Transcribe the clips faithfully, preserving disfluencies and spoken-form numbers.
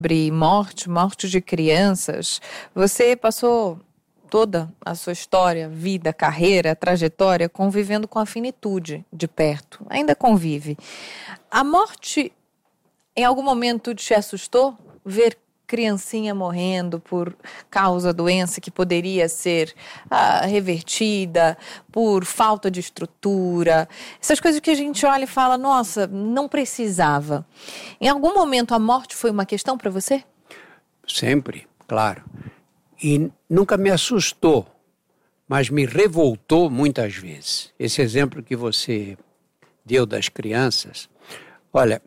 sobre morte, morte de crianças. Você passou toda a sua história, vida, carreira, trajetória, convivendo com a finitude de perto. Ainda convive. A morte, em algum momento, te assustou? Ver criancinha morrendo por causa doença que poderia ser ah, revertida, por falta de estrutura, essas coisas que a gente olha e fala, nossa, não precisava. Em algum momento a morte foi uma questão para você? Sempre, claro. E nunca me assustou, mas me revoltou muitas vezes. Esse exemplo que você deu das crianças, olha,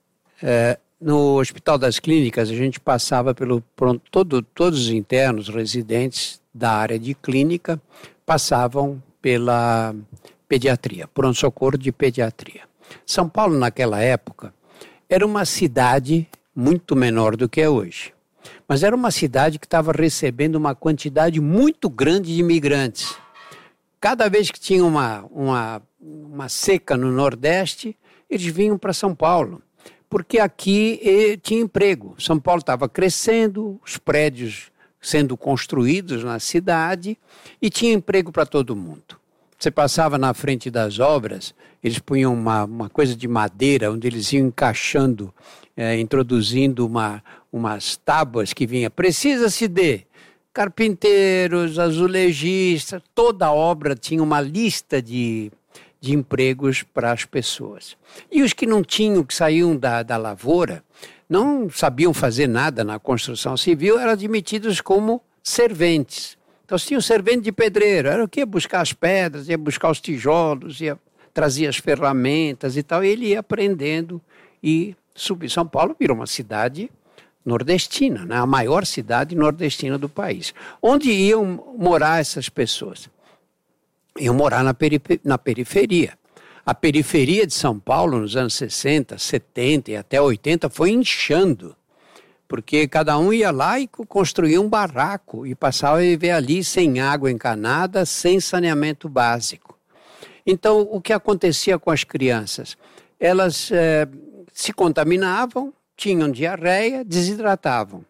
é, no Hospital das Clínicas, a gente passava pelo pronto, todo, todos os internos, residentes da área de clínica, passavam pela pediatria, pronto-socorro de pediatria. São Paulo, naquela época, era uma cidade muito menor do que é hoje. Mas era uma cidade que estava recebendo uma quantidade muito grande de imigrantes. Cada vez que tinha uma, uma, uma seca no Nordeste, eles vinham para São Paulo. Porque aqui eh, tinha emprego. São Paulo estava crescendo, os prédios sendo construídos na cidade e tinha emprego para todo mundo. Você passava na frente das obras, eles punham uma, uma coisa de madeira, onde eles iam encaixando, eh, introduzindo uma, umas tábuas que vinha, precisa-se de carpinteiros, azulejistas, toda a obra tinha uma lista de... de empregos para as pessoas. E os que não tinham, que saíam da, da lavoura, não sabiam fazer nada na construção civil, eram admitidos como serventes. Então, se tinha um servente de pedreiro, era o que? Ia buscar as pedras, ia buscar os tijolos, ia trazer as ferramentas e tal, e ele ia aprendendo e subir. São Paulo virou uma cidade nordestina, né? A maior cidade nordestina do país. Onde iam morar essas pessoas? Iam morar na, perife- na periferia. A periferia de São Paulo, nos anos sessenta, setenta e até oitenta, foi inchando, porque cada um ia lá e construía um barraco e passava a viver ali sem água encanada, sem saneamento básico. Então, o que acontecia com as crianças? Elas eh, se contaminavam, tinham diarreia, desidratavam.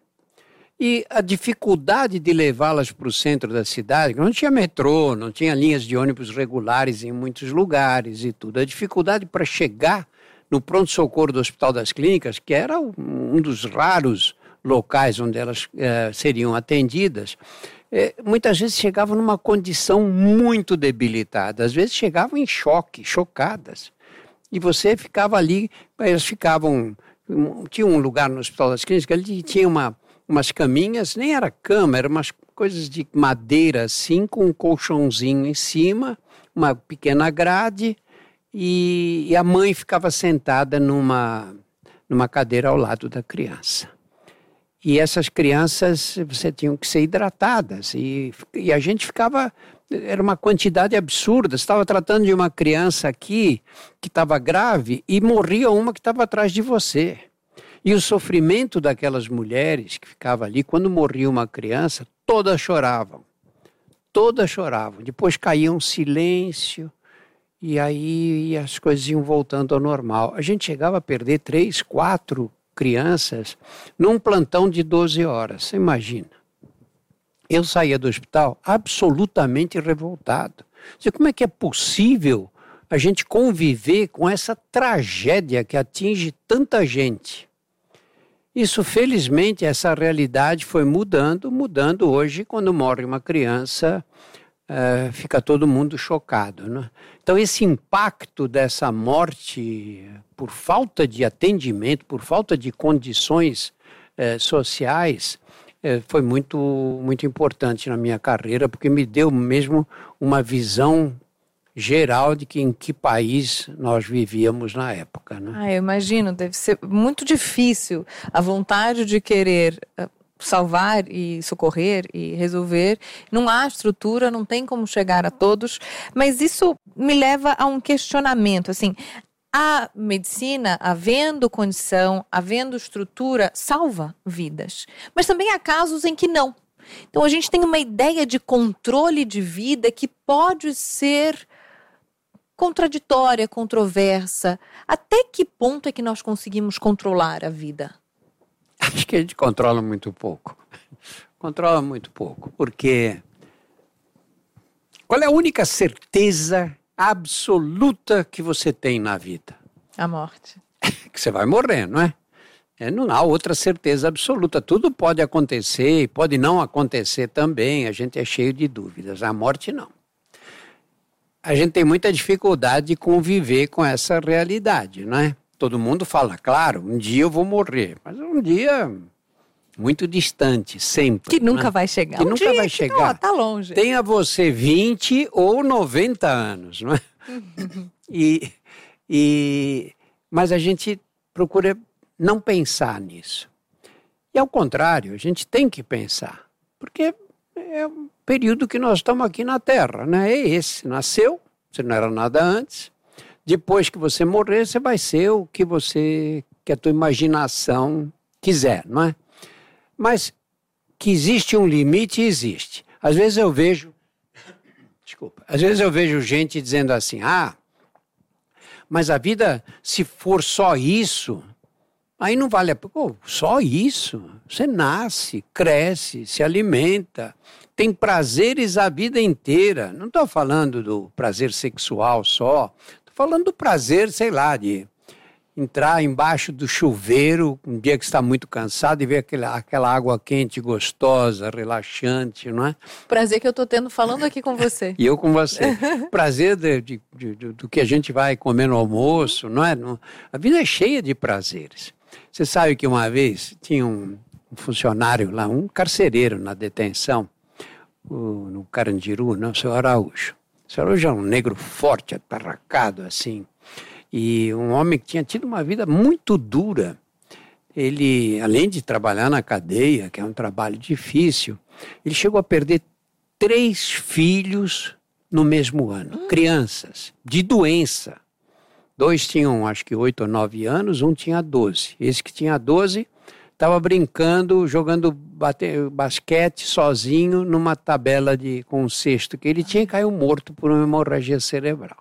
E a dificuldade de levá-las para o centro da cidade, não tinha metrô, não tinha linhas de ônibus regulares em muitos lugares e tudo. A dificuldade para chegar no pronto-socorro do Hospital das Clínicas, que era um dos raros locais onde elas eh, seriam atendidas, eh, muitas vezes chegavam numa condição muito debilitada. Às vezes chegavam em choque, chocadas. E você ficava ali, elas ficavam... Tinha um lugar no Hospital das Clínicas, ele tinha uma... umas caminhas, nem era cama, eram umas coisas de madeira assim, com um colchãozinho em cima, uma pequena grade, e, e a mãe ficava sentada numa, numa cadeira ao lado da criança. E essas crianças, você tinham que ser hidratadas, e, e a gente ficava, era uma quantidade absurda, você estava tratando de uma criança aqui, que estava grave, e morria uma que estava atrás de você. E o sofrimento daquelas mulheres que ficavam ali, quando morria uma criança, todas choravam. Todas choravam. Depois caía um silêncio e aí as coisas iam voltando ao normal. A gente chegava a perder três, quatro crianças num plantão de doze horas. Você imagina. Eu saía do hospital absolutamente revoltado. Como é que é possível a gente conviver com essa tragédia que atinge tanta gente? Isso, felizmente, essa realidade foi mudando, mudando hoje, quando morre uma criança, uh, fica todo mundo chocado, né? Então, esse impacto dessa morte por falta de atendimento, por falta de condições uh, sociais, uh, foi muito, muito importante na minha carreira, porque me deu mesmo uma visão geral de que em que país nós vivíamos na época, né? Ah, eu imagino, deve ser muito difícil a vontade de querer uh, salvar e socorrer e resolver. Não há estrutura, não tem como chegar a todos, mas isso me leva a um questionamento, assim, a medicina, havendo condição, havendo estrutura, salva vidas, mas também há casos em que não. Então a gente tem uma ideia de controle de vida que pode ser contraditória, controversa. Até que ponto é que nós conseguimos controlar a vida? Acho que a gente controla muito pouco. Controla muito pouco, porque qual é a única certeza absoluta que você tem na vida? A morte. Que você vai morrer, não é? É, não há outra certeza absoluta. Tudo pode acontecer e pode não acontecer também. A gente é cheio de dúvidas. A morte, não. A gente tem muita dificuldade de conviver com essa realidade, não é? Todo mundo fala, claro, um dia eu vou morrer. Mas um dia muito distante, sempre. Que nunca né? vai chegar. Que um nunca dia vai que, chegar. Ó, tá longe. Tenha você vinte ou noventa anos, não é? e, e, mas a gente procura não pensar nisso. E ao contrário, a gente tem que pensar. Porque é um período que nós estamos aqui na Terra, né? É esse. Nasceu, você não era nada antes. Depois que você morrer, você vai ser o que você, que a tua imaginação quiser, não é? Mas que existe um limite, existe. Às vezes eu vejo, desculpa, às vezes eu vejo gente dizendo assim, ah, mas a vida, se for só isso, aí não vale a pena. Pô, só isso? Você nasce, cresce, se alimenta, tem prazeres a vida inteira. Não estou falando do prazer sexual só, estou falando do prazer, sei lá, de entrar embaixo do chuveiro um dia que está muito cansado e ver aquela, aquela água quente, gostosa, relaxante, não é? Prazer que eu estou tendo falando aqui com você. E eu com você. Prazer de, de, de, de, do que a gente vai comer no almoço, não é? A vida é cheia de prazeres. Você sabe que uma vez tinha um, um funcionário lá, um carcereiro na detenção, o, no Carandiru, não, o senhor Araújo. O senhor Araújo era um negro forte, atarracado, assim, e um homem que tinha tido uma vida muito dura. Ele, além de trabalhar na cadeia, que é um trabalho difícil, ele chegou a perder três filhos no mesmo ano, hum. crianças, de doença. Dois tinham, acho que, oito ou nove anos, um tinha doze. Esse que tinha doze estava brincando, jogando bate, basquete sozinho numa tabela de, com um cesto que ele tinha e caiu morto por uma hemorragia cerebral.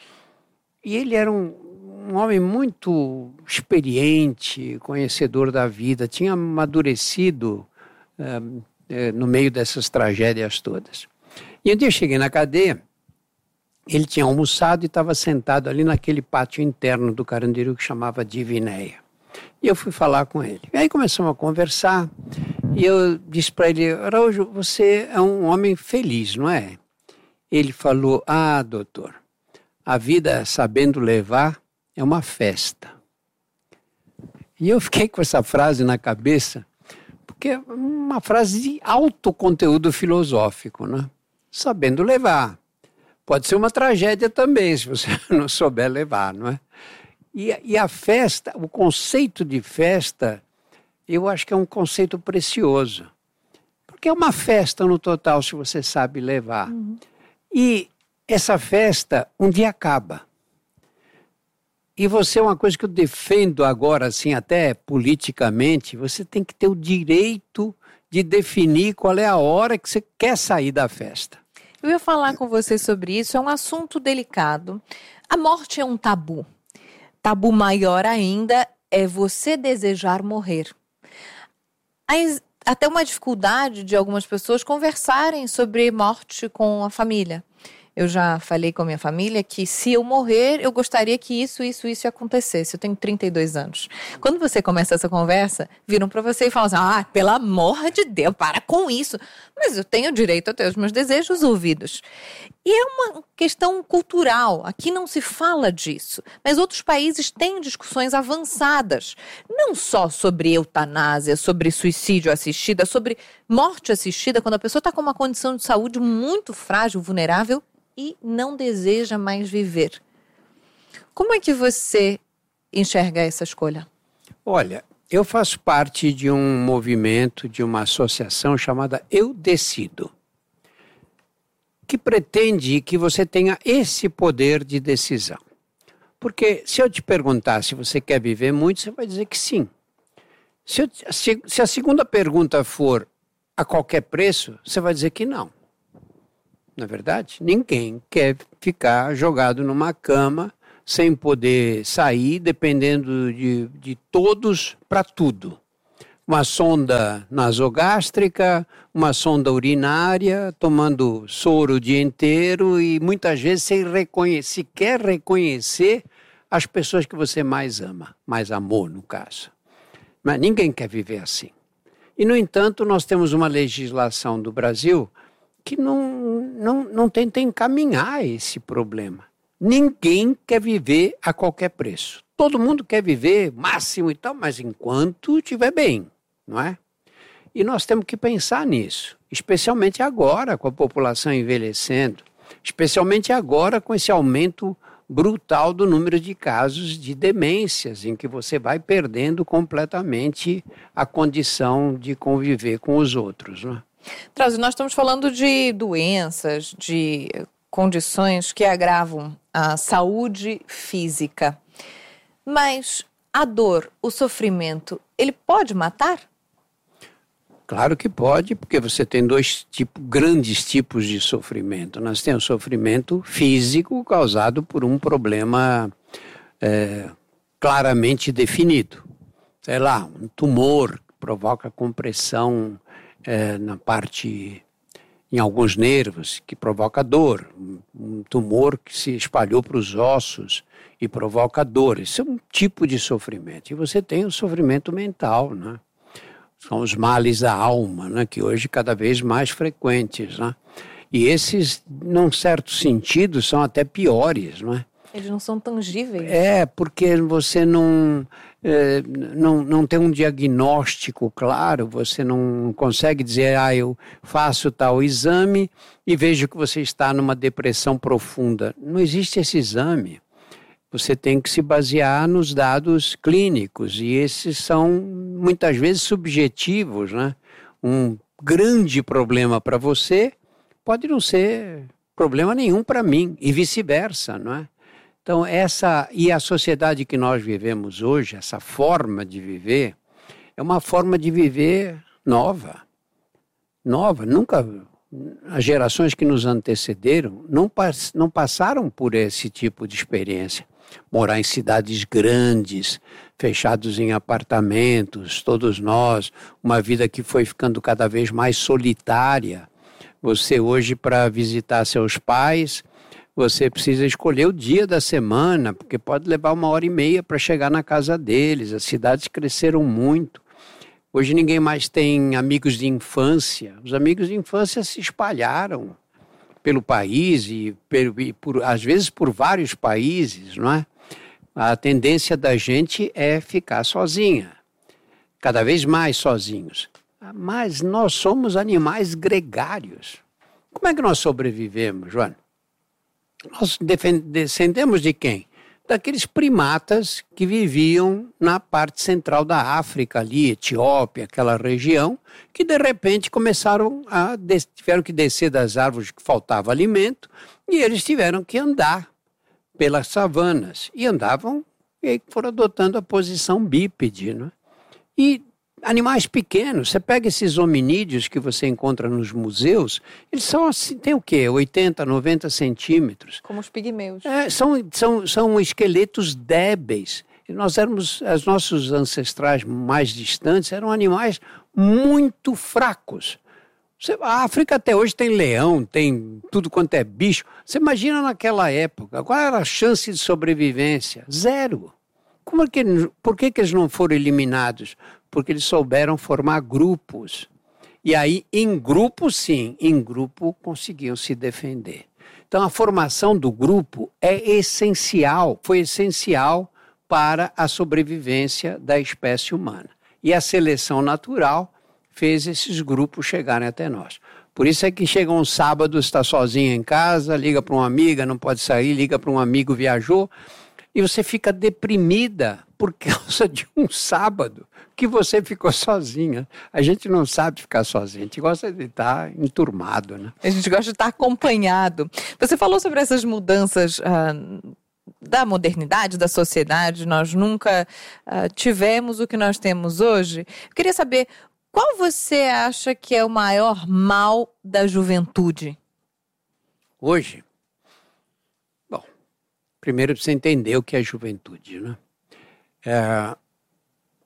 E ele era um, um homem muito experiente, conhecedor da vida, tinha amadurecido é, é, no meio dessas tragédias todas. E um dia eu cheguei na cadeia, ele tinha almoçado e estava sentado ali naquele pátio interno do Carandiru que chamava Divinéia. E eu fui falar com ele. E aí começamos a conversar e eu disse para ele, Araújo, você é um homem feliz, não é? Ele falou, ah, doutor, a vida sabendo levar é uma festa. E eu fiquei com essa frase na cabeça, porque é uma frase de alto conteúdo filosófico, né? Sabendo levar. Pode ser uma tragédia também, se você não souber levar, não é? E, e a festa, o conceito de festa, eu acho que é um conceito precioso. Porque é uma festa no total, se você sabe levar. Uhum. E essa festa um dia acaba. E você, uma coisa que eu defendo agora, assim, até politicamente, você tem que ter o direito de definir qual é a hora que você quer sair da festa. Eu ia falar com você sobre isso, é um assunto delicado. A morte é um tabu. Tabu maior ainda é você desejar morrer. Há até uma dificuldade de algumas pessoas conversarem sobre morte com a família. Eu já falei com a minha família que se eu morrer, eu gostaria que isso, isso, isso acontecesse. Eu tenho trinta e dois anos. Quando você começa essa conversa, viram para você e falam assim, ah, pelo amor de Deus, para com isso. Mas eu tenho direito a ter os meus desejos ouvidos. E é uma questão cultural. Aqui não se fala disso. Mas outros países têm discussões avançadas. Não só sobre eutanásia, sobre suicídio assistida, sobre morte assistida, quando a pessoa está com uma condição de saúde muito frágil, vulnerável, e não deseja mais viver. Como é que você enxerga essa escolha? Olha, eu faço parte de um movimento, de uma associação chamada Eu Decido, que pretende que você tenha esse poder de decisão. Porque se eu te perguntar se você quer viver muito, você vai dizer que sim. Se, eu, se, se a segunda pergunta for a qualquer preço, você vai dizer que não. Na verdade, ninguém quer ficar jogado numa cama sem poder sair, dependendo de, de todos para tudo. uma sonda nasogástrica, uma sonda urinária, tomando soro o dia inteiro e muitas vezes sem reconhecer, sequer reconhecer as pessoas que você mais ama, mais amou no caso. Mas ninguém quer viver assim. E, no entanto, nós temos uma legislação do Brasil que não, não, não tenta encaminhar esse problema. Ninguém quer viver a qualquer preço. Todo mundo quer viver máximo e tal, mas enquanto estiver bem, não é? E nós temos que pensar nisso, especialmente agora com a população envelhecendo, especialmente agora com esse aumento brutal do número de casos de demências, em que você vai perdendo completamente a condição de conviver com os outros, não é? Drauzio, nós estamos falando de doenças, de condições que agravam a saúde física. Mas a dor, o sofrimento, ele pode matar? Claro que pode, porque você tem dois tipos, grandes tipos de sofrimento. Nós temos o sofrimento físico causado por um problema é, claramente definido. Sei lá, um tumor que provoca compressão é, na parte, em alguns nervos, que provoca dor. Um tumor que se espalhou para os ossos e provoca dor. Isso é um tipo de sofrimento. E você tem o sofrimento mental, né? São os males da alma, né? Que hoje cada vez mais frequentes, né? E esses, num certo sentido, são até piores, não é? Eles não são tangíveis. É, porque você não, é, não, não tem um diagnóstico claro, você não consegue dizer, ah, eu faço tal exame e vejo que você está numa depressão profunda. Não existe esse exame. Você tem que se basear nos dados clínicos e esses são muitas vezes subjetivos, né? Um grande problema para você pode não ser problema nenhum para mim e vice-versa, não é? Então essa, e a sociedade que nós vivemos hoje, essa forma de viver, é uma forma de viver nova, nova, nunca, as gerações que nos antecederam não, pass, não passaram por esse tipo de experiência. Morar em cidades grandes, fechados em apartamentos, todos nós, uma vida que foi ficando cada vez mais solitária. Você hoje, para visitar seus pais, você precisa escolher o dia da semana, porque pode levar uma hora e meia para chegar na casa deles. As cidades cresceram muito. Hoje ninguém mais tem amigos de infância. Os amigos de infância se espalharam pelo país e, e por, às vezes por vários países, não é? A tendência da gente é ficar sozinha, cada vez mais sozinhos. Mas nós somos animais gregários. Como é que nós sobrevivemos, Joana? Nós descendemos de quem? Daqueles primatas que viviam na parte central da África, ali, Etiópia, aquela região, que de repente começaram a, tiveram que descer das árvores que faltava alimento e eles tiveram que andar pelas savanas. E andavam e aí foram adotando a posição bípede, né? E animais pequenos, você pega esses hominídeos que você encontra nos museus, eles são assim, tem o quê? oitenta, noventa centímetros. Como os pigmeus. É, são, são, são esqueletos débeis. E nós éramos, os nossos ancestrais mais distantes eram animais muito fracos. Você, a África até hoje tem leão, tem tudo quanto é bicho. Você imagina naquela época, qual era a chance de sobrevivência? Zero. Como é que, por que, que eles não foram eliminados? Porque eles souberam formar grupos. E aí, em grupo, sim, em grupo conseguiam se defender. Então, a formação do grupo é essencial, foi essencial para a sobrevivência da espécie humana. E a seleção natural fez esses grupos chegarem até nós. Por isso é que chega um sábado, está sozinha em casa, liga para uma amiga, não pode sair, liga para um amigo, viajou, e você fica deprimida por causa de um sábado que você ficou sozinha. A gente não sabe ficar sozinha, a gente gosta de estar enturmado, né? A gente gosta de estar acompanhado. Você falou sobre essas mudanças uh, da modernidade, da sociedade. Nós nunca uh, tivemos o que nós temos hoje. Eu queria saber, qual você acha que é o maior mal da juventude? Hoje? Bom, primeiro precisa entender o que é juventude, né? É,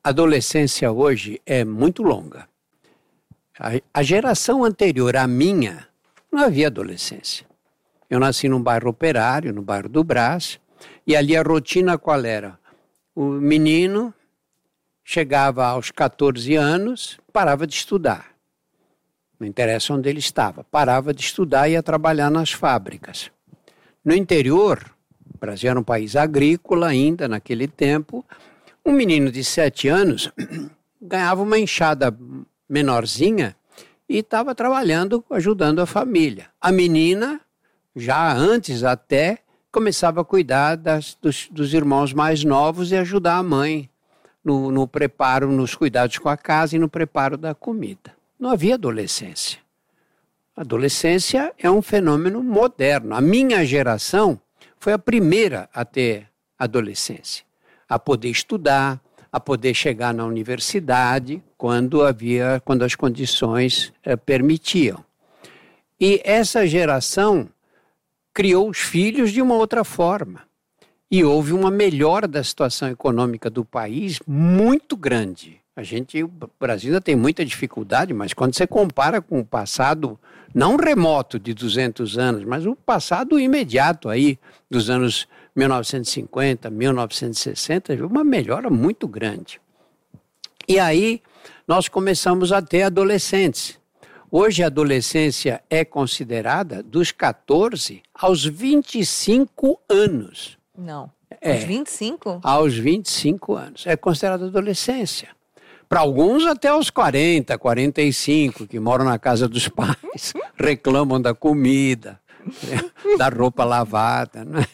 a adolescência hoje é muito longa. A, a geração anterior à minha, não havia adolescência. Eu nasci num bairro operário, no bairro do Brás, e ali a rotina qual era? O menino chegava aos catorze anos, parava de estudar. Não interessa onde ele estava, parava de estudar e ia trabalhar nas fábricas. No interior, o Brasil era um país agrícola ainda naquele tempo, um menino de sete anos ganhava uma enxada menorzinha e estava trabalhando, ajudando a família. A menina, já antes até, começava a cuidar das, dos, dos irmãos mais novos e ajudar a mãe no, no preparo, nos cuidados com a casa e no preparo da comida. Não havia adolescência. A adolescência é um fenômeno moderno. A minha geração foi a primeira a ter adolescência, a poder estudar, a poder chegar na universidade quando havia, quando as condições eh, permitiam. E essa geração criou os filhos de uma outra forma. E houve uma melhora da situação econômica do país muito grande. A gente, o Brasil ainda tem muita dificuldade, mas quando você compara com o passado, não remoto de duzentos anos, mas o passado imediato aí, dos anos mil novecentos e cinquenta, mil novecentos e sessenta, uma melhora muito grande. E aí nós começamos a ter adolescentes. Hoje a adolescência é considerada dos catorze aos vinte e cinco anos. Não, é, aos vinte e cinco? Aos vinte e cinco anos. É considerada adolescência. Para alguns até aos quarenta, quarenta e cinco, que moram na casa dos pais, reclamam da comida, da roupa lavada, né?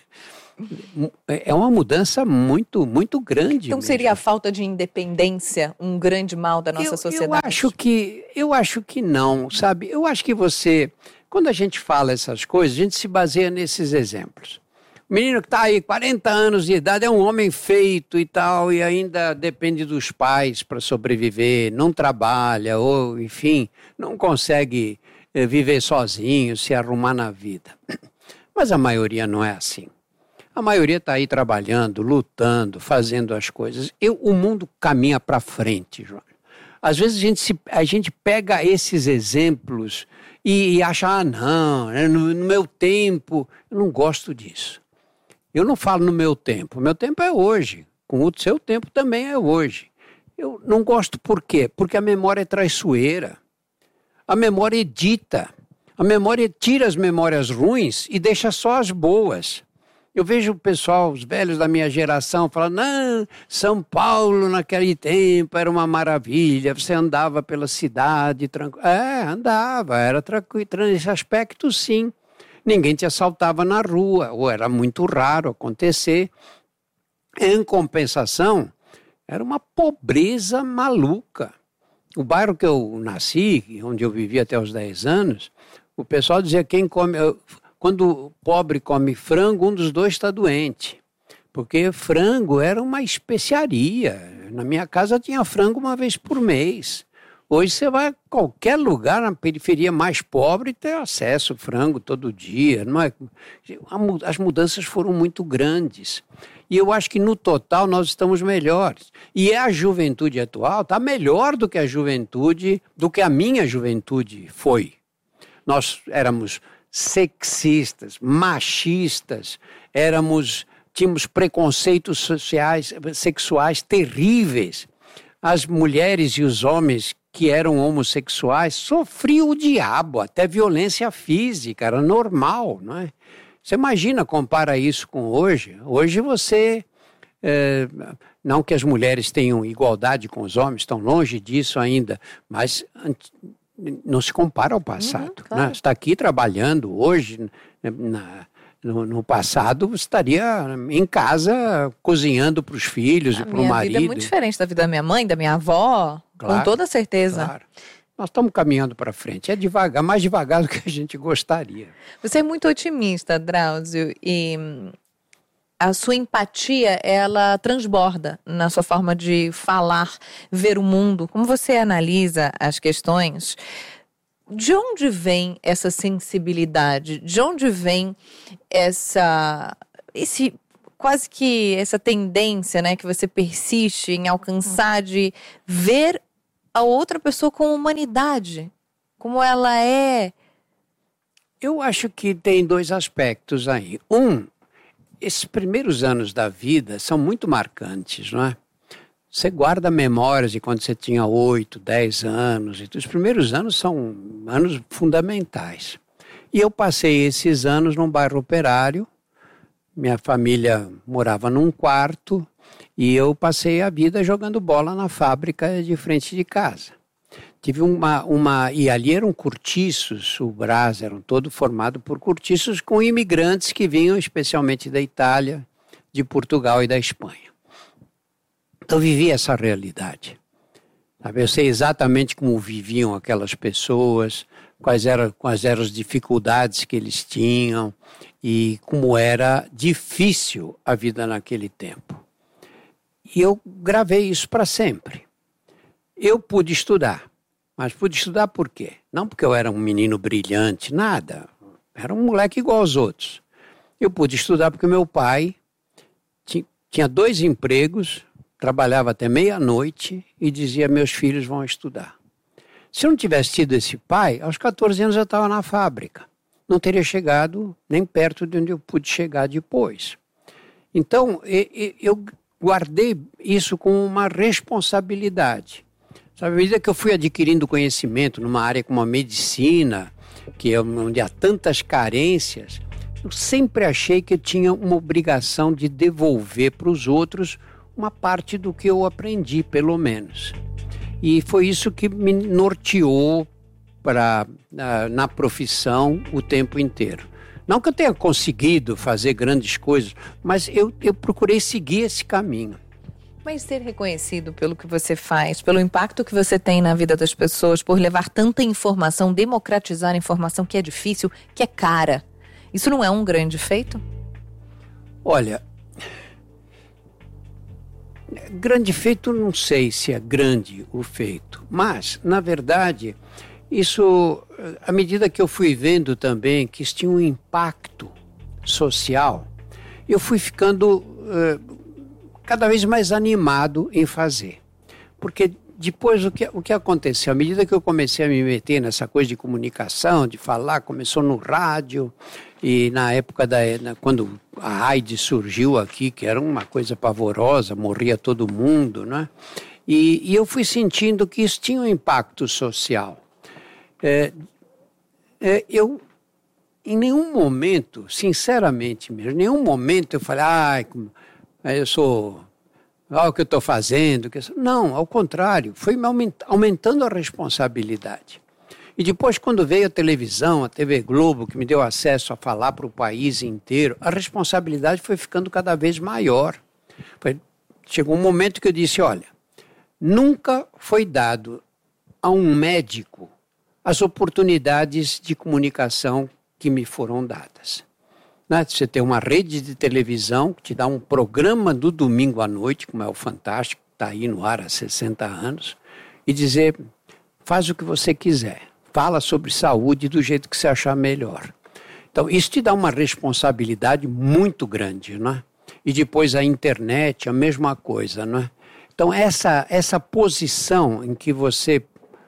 É uma mudança muito, muito grande. Então mesmo. Seria a falta de independência um grande mal da nossa eu, sociedade? Eu acho que, eu acho que não, sabe? Eu acho que você, quando a gente fala essas coisas, a gente se baseia nesses exemplos. O menino que está aí, quarenta anos de idade, é um homem feito e tal, e ainda depende dos pais para sobreviver, não trabalha, ou, enfim, não consegue eh, viver sozinho, se arrumar na vida. Mas a maioria não é assim. A maioria está aí trabalhando, lutando, fazendo as coisas. Eu, o mundo caminha para frente, João. Às vezes a gente, se, a gente pega esses exemplos e, e acha, ah, não, no, no meu tempo, eu não gosto disso. Eu não falo no meu tempo, o meu tempo é hoje, com o seu tempo também é hoje. Eu não gosto por quê? Porque a memória é traiçoeira, a memória edita, a memória tira as memórias ruins e deixa só as boas. Eu vejo o pessoal, os velhos da minha geração, falando, não, São Paulo naquele tempo era uma maravilha, você andava pela cidade tranquilo. É, andava, era tranquilo, nesse aspecto sim. Ninguém te assaltava na rua, ou era muito raro acontecer. Em compensação, era uma pobreza maluca. O bairro que eu nasci, onde eu vivi até os dez anos, o pessoal dizia, quem come... Quando o pobre come frango, um dos dois está doente. Porque frango era uma especiaria. Na minha casa tinha frango uma vez por mês. Hoje você vai a qualquer lugar na periferia mais pobre e tem acesso ao frango todo dia. Não é? As mudanças foram muito grandes. E eu acho que no total nós estamos melhores. E a juventude atual está melhor do que a juventude, do que a minha juventude foi. Nós éramos sexistas, machistas, éramos, tínhamos preconceitos sociais, sexuais terríveis. As mulheres e os homens que eram homossexuais sofriam o diabo, até violência física, era normal, não é? Você imagina, compara isso com hoje. Hoje você, é, não que as mulheres tenham igualdade com os homens, estão longe disso ainda, mas não se compara ao passado. Uhum, claro. Né? Você está aqui trabalhando hoje, na, no, no passado você estaria em casa cozinhando para os filhos a e para o marido. A minha vida é muito diferente da vida da minha mãe, da minha avó, claro, com toda certeza. Claro. Nós estamos caminhando para frente. É devagar, mais devagar do que a gente gostaria. Você é muito otimista, Drauzio, e a sua empatia, ela transborda na sua forma de falar, ver o mundo. Como você analisa as questões, de onde vem essa sensibilidade? De onde vem essa, esse quase que essa tendência, né, que você persiste em alcançar de ver a outra pessoa com humanidade, como ela é. Eu acho que tem dois aspectos aí. Um, esses primeiros anos da vida são muito marcantes, não é? Você guarda memórias de quando você tinha oito, dez anos. E os primeiros anos são anos fundamentais. E eu passei esses anos num bairro operário. Minha família morava num quarto. E eu passei a vida jogando bola na fábrica de frente de casa. Tive uma, uma... E ali eram cortiços, o Brás era todo formado por cortiços com imigrantes que vinham especialmente da Itália, de Portugal e da Espanha. Eu vivi essa realidade. Sabe? Eu sei exatamente como viviam aquelas pessoas, quais eram, quais eram as dificuldades que eles tinham e como era difícil a vida naquele tempo. E eu gravei isso para sempre. Eu pude estudar, mas pude estudar por quê? Não porque eu era um menino brilhante, nada. Era um moleque igual aos outros. Eu pude estudar porque meu pai tinha, tinha dois empregos, trabalhava até meia-noite e dizia, meus filhos vão estudar. Se eu não tivesse tido esse pai, aos catorze anos eu estava na fábrica. Não teria chegado nem perto de onde eu pude chegar depois. Então, eu guardei isso como uma responsabilidade. Sabe, à medida que eu fui adquirindo conhecimento numa área como a medicina, que é onde há tantas carências, eu sempre achei que eu tinha uma obrigação de devolver para os outros uma parte do que eu aprendi, pelo menos. E foi isso que me norteou pra, na, na profissão o tempo inteiro. Não que eu tenha conseguido fazer grandes coisas, mas eu, eu procurei seguir esse caminho. Mas ser reconhecido pelo que você faz, pelo impacto que você tem na vida das pessoas, por levar tanta informação, democratizar a informação que é difícil, que é cara, isso não é um grande feito? Olha, grande feito não sei se é grande o feito, mas, na verdade, isso, à medida que eu fui vendo também que isso tinha um impacto social, eu fui ficando uh, cada vez mais animado em fazer. Porque depois o que, o que aconteceu, à medida que eu comecei a me meter nessa coisa de comunicação, de falar, começou no rádio, e na época, da, na, quando a AIDS surgiu aqui, que era uma coisa pavorosa, morria todo mundo, né? E, e eu fui sentindo que isso tinha um impacto social. É, é, eu, em nenhum momento, sinceramente mesmo, em nenhum momento eu falei, ah, eu sou, olha o que eu estou fazendo. Não, ao contrário, foi me aumentando a responsabilidade. E depois, quando veio a televisão, a T V Globo, que me deu acesso a falar para o país inteiro, a responsabilidade foi ficando cada vez maior. Foi, chegou um momento que eu disse, olha, nunca foi dado a um médico as oportunidades de comunicação que me foram dadas. Né? Você tem uma rede de televisão que te dá um programa do domingo à noite, como é o Fantástico, está aí no ar há sessenta anos, e dizer, faz o que você quiser. Fala sobre saúde do jeito que você achar melhor. Então, isso te dá uma responsabilidade muito grande, não é? E depois a internet, a mesma coisa, não é? Então, essa, essa posição em que você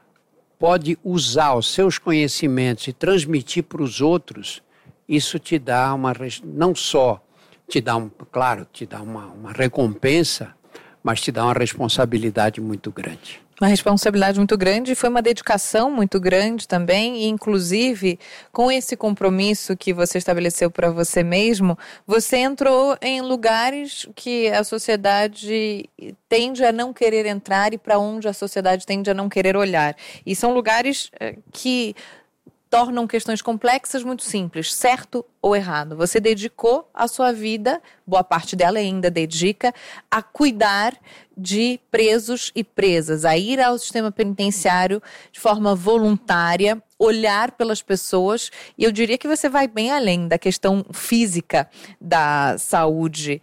pode usar os seus conhecimentos e transmitir para os outros, isso te dá uma, não só te dá, um, claro, te dá uma, uma recompensa, mas te dá uma responsabilidade muito grande. Uma responsabilidade muito grande, foi uma dedicação muito grande também, e inclusive com esse compromisso que você estabeleceu para você mesmo, você entrou em lugares que a sociedade tende a não querer entrar e para onde a sociedade tende a não querer olhar. E são lugares que tornam questões complexas muito simples, certo ou errado. Você dedicou a sua vida, boa parte dela ainda dedica, a cuidar de presos e presas, a ir ao sistema penitenciário de forma voluntária, olhar pelas pessoas, e eu diria que você vai bem além da questão física da saúde.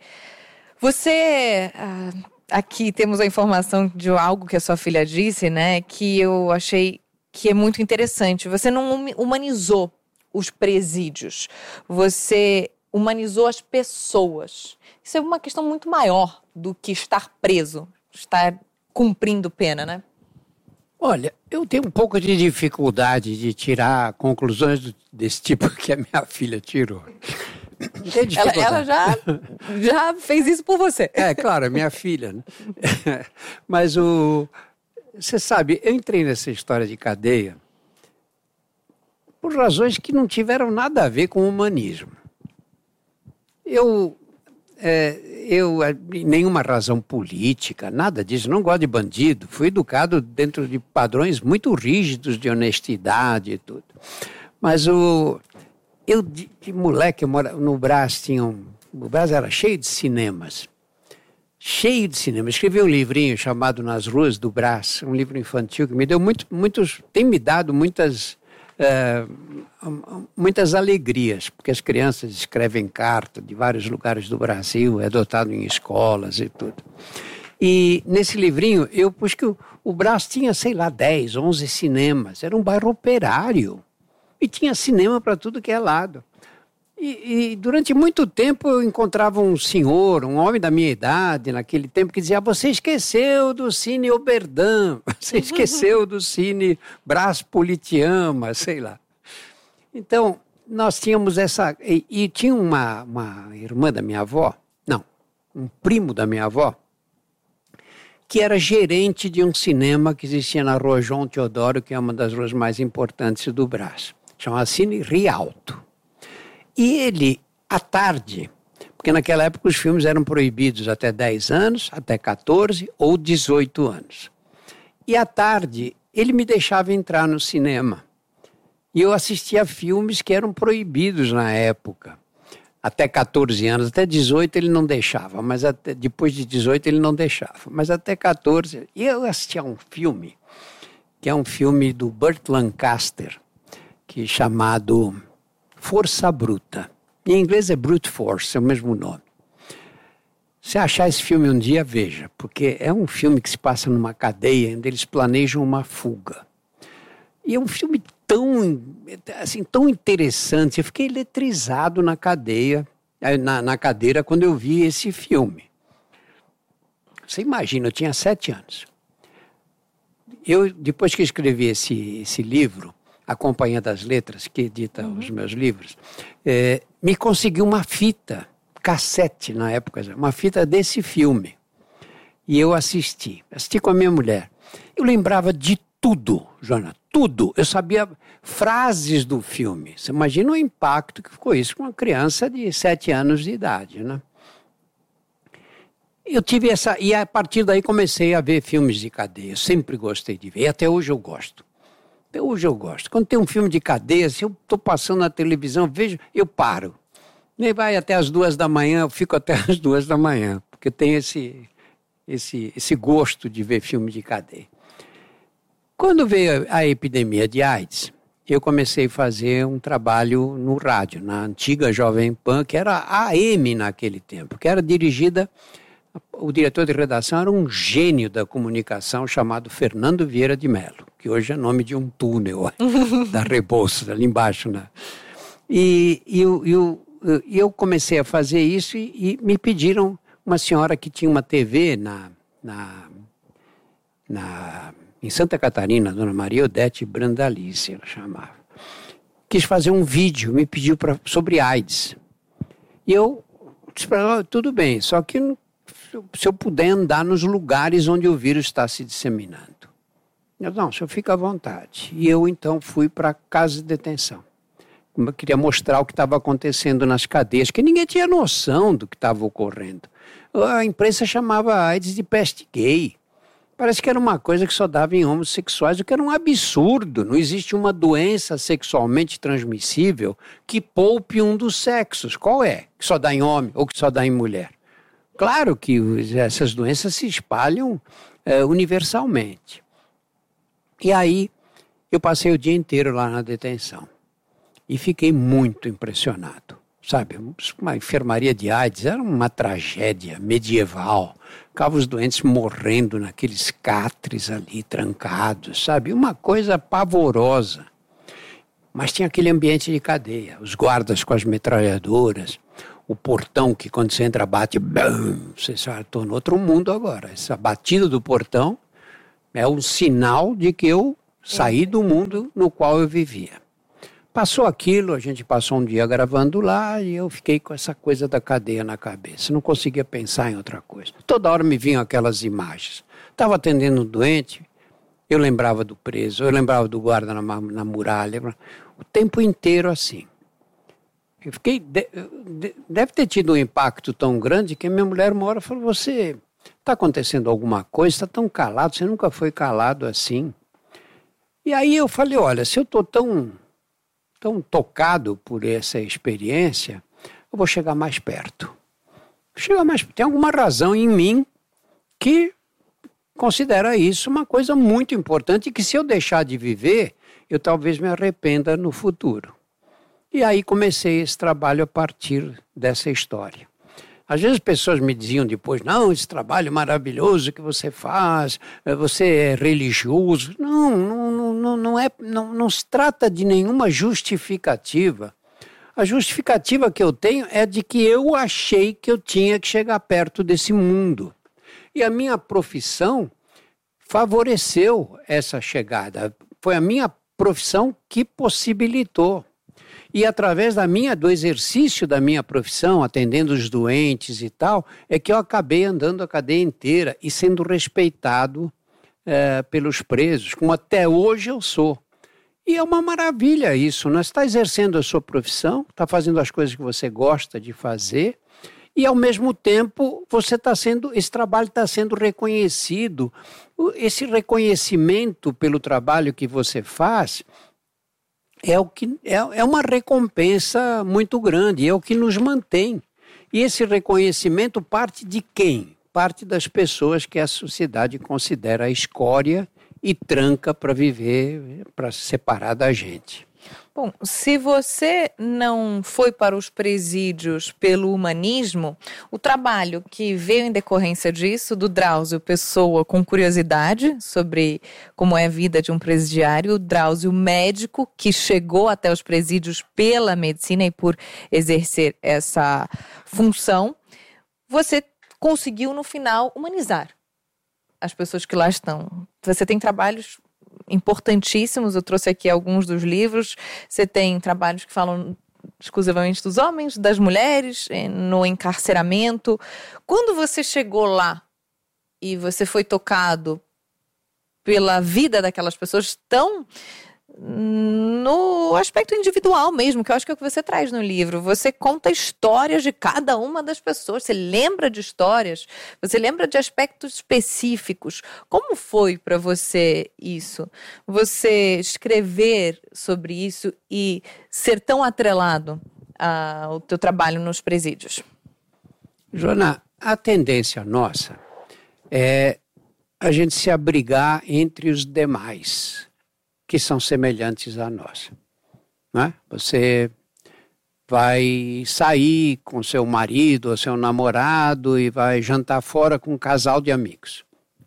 Você... Ah, aqui temos a informação de algo que a sua filha disse, né, que eu achei que é muito interessante. Você não humanizou os presídios. Você humanizou as pessoas. Isso é uma questão muito maior do que estar preso, estar cumprindo pena, né? Olha, eu tenho um pouco de dificuldade de tirar conclusões desse tipo que a minha filha tirou. Ela, ela já, já fez isso por você. É, claro, é minha filha, né? Mas o... Você sabe, eu entrei nessa história de cadeia por razões que não tiveram nada a ver com o humanismo. Eu... É, eu, nenhuma razão política, nada disso, não gosto de bandido, fui educado dentro de padrões muito rígidos de honestidade e tudo. Mas o, eu, de, de moleque, eu mora, no Brás tinha um, o Brás era cheio de cinemas, cheio de cinemas. Escrevi um livrinho chamado Nas Ruas do Brás, um livro infantil que me deu muito, muitos, tem me dado muitas... Uh, muitas alegrias, porque as crianças escrevem carta de vários lugares do Brasil, é adotado em escolas e tudo. E nesse livrinho eu pus que o, o Brás tinha, sei lá, dez, onze cinemas, era um bairro operário e tinha cinema para tudo que é lado. E, e durante muito tempo eu encontrava um senhor, um homem da minha idade, naquele tempo, que dizia: você esqueceu do Cine Oberdan, você esqueceu do Cine Brás Politeama, sei lá. Então, nós tínhamos essa... E, e tinha uma, uma irmã da minha avó, não, um primo da minha avó, que era gerente de um cinema que existia na rua João Teodoro, que é uma das ruas mais importantes do Brás. Chamava Cine Rialto. E ele, à tarde, porque naquela época os filmes eram proibidos até dez anos, até quatorze ou dezoito anos. E à tarde, ele me deixava entrar no cinema. E eu assistia filmes que eram proibidos na época. Até quatorze anos, até dezoito ele não deixava, mas até, depois de dezoito ele não deixava. Mas até quatorze... E eu assistia a um filme, que é um filme do Burt Lancaster, que é chamado Força Bruta. Em inglês é Brute Force, é o mesmo nome. Se achar esse filme um dia, veja, porque é um filme que se passa numa cadeia onde eles planejam uma fuga. E é um filme tão, assim, tão interessante. Eu fiquei eletrizado na cadeia, na, na cadeira quando eu vi esse filme. Você imagina, eu tinha sete anos. Eu, depois que escrevi esse, esse livro, A Companhia das Letras, que edita uhum. os meus livros, é, me consegui uma fita, cassete na época, uma fita desse filme. E eu assisti, assisti com a minha mulher. Eu lembrava de tudo, Joana, tudo. Eu sabia frases do filme. Você imagina o impacto que ficou isso com uma criança de sete anos de idade, né? Eu tive essa... E a partir daí comecei a ver filmes de cadeia. Eu sempre gostei de ver. E até hoje eu gosto. Até hoje eu gosto. Quando tem um filme de cadeia, se eu estou passando na televisão, vejo, eu paro. Nem vai até as duas da manhã, eu fico até as duas da manhã. Porque tem esse, esse, esse gosto de ver filme de cadeia. Quando veio a epidemia de AIDS, eu comecei a fazer um trabalho no rádio, na antiga Jovem Pan, que era a AM naquele tempo, que era dirigida... O diretor de redação era um gênio da comunicação chamado Fernando Vieira de Mello, que hoje é nome de um túnel da Rebouças, ali embaixo. Né? E, e eu, eu, eu comecei a fazer isso e, e me pediram, uma senhora que tinha uma T V na, na, na, em Santa Catarina, Dona Maria Odete Brandalice, ela chamava, quis fazer um vídeo, me pediu pra, sobre AIDS. E eu disse para ela, tudo bem, só que se eu puder andar nos lugares onde o vírus está se disseminando. Eu, não, o senhor fica à vontade. E eu, então, fui para a casa de detenção. Eu queria mostrar o que estava acontecendo nas cadeias, que ninguém tinha noção do que estava ocorrendo. A imprensa chamava a AIDS de peste gay. Parece que era uma coisa que só dava em homossexuais, o que era um absurdo. Não existe uma doença sexualmente transmissível que poupe um dos sexos. Qual é? Que só dá em homem ou que só dá em mulher? Claro que essas doenças se espalham é, universalmente. E aí, eu passei o dia inteiro lá na detenção. E fiquei muito impressionado. Sabe, uma enfermaria de AIDS era uma tragédia medieval. Ficavam os doentes morrendo naqueles catres ali, trancados, sabe? Uma coisa pavorosa. Mas tinha aquele ambiente de cadeia. Os guardas com as metralhadoras, o portão que quando você entra bate, bam, você já estou no outro mundo agora. Essa batida do portão é um sinal de que eu saí do mundo no qual eu vivia. Passou aquilo, a gente passou um dia gravando lá e eu fiquei com essa coisa da cadeia na cabeça. Não conseguia pensar em outra coisa. Toda hora me vinham aquelas imagens. Estava atendendo um doente, eu lembrava do preso, eu lembrava do guarda na, na muralha, o tempo inteiro assim. Eu fiquei, de, de, deve ter tido um impacto tão grande que a minha mulher uma hora falou, você, está acontecendo alguma coisa, está tão calado, você nunca foi calado assim. E aí eu falei, olha, se eu estou tão, tão tocado por essa experiência, eu vou chegar mais perto. Chegar mais, tem alguma razão em mim que considera isso uma coisa muito importante e que se eu deixar de viver, eu talvez me arrependa no futuro. E aí comecei esse trabalho a partir dessa história. Às vezes as pessoas me diziam depois, não, esse trabalho maravilhoso que você faz, você é religioso. Não, não, não, não, é, não, não se trata de nenhuma justificativa. A justificativa que eu tenho é de que eu achei que eu tinha que chegar perto desse mundo. E a minha profissão favoreceu essa chegada. Foi a minha profissão que possibilitou. E através da minha, do exercício da minha profissão, atendendo os doentes e tal, é que eu acabei andando a cadeia inteira e sendo respeitado é, pelos presos, como até hoje eu sou. E é uma maravilha isso, né? Você está exercendo a sua profissão, está fazendo as coisas que você gosta de fazer, e ao mesmo tempo você está sendo, esse trabalho está sendo reconhecido. Esse reconhecimento pelo trabalho que você faz é, o que, é, é uma recompensa muito grande, é o que nos mantém. E esse reconhecimento parte de quem? Parte das pessoas que a sociedade considera a escória e tranca para viver, para se separar da gente. Bom, se você não foi para os presídios pelo humanismo, o trabalho que veio em decorrência disso, do Drauzio Pessoa com curiosidade sobre como é a vida de um presidiário, o Drauzio médico que chegou até os presídios pela medicina e por exercer essa função, você conseguiu no final humanizar as pessoas que lá estão. Você tem trabalhos importantíssimos, eu trouxe aqui alguns dos livros, você tem trabalhos que falam exclusivamente dos homens, das mulheres, no encarceramento. Quando você chegou lá e você foi tocado pela vida daquelas pessoas tão no aspecto individual mesmo, que eu acho que é o que você traz no livro. Você conta histórias de cada uma das pessoas, você lembra de histórias, você lembra de aspectos específicos. Como foi para você isso? Você escrever sobre isso e ser tão atrelado ao teu trabalho nos presídios? Joana, a tendência nossa é a gente se abrigar entre os demais que são semelhantes a nós, né? Você vai sair com seu marido ou seu namorado e vai jantar fora com um casal de amigos.